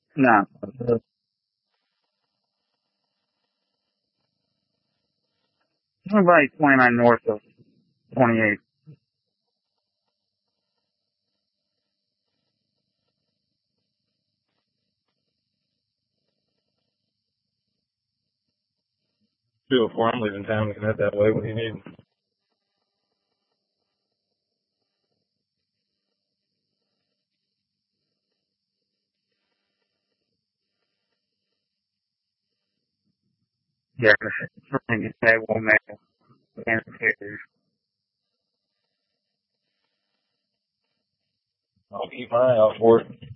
No. About 29 north of 28. Do it before I'm leaving town. We can head that way. What do you need? Yeah, it's table mail and pictures. I'll keep my eye out for it.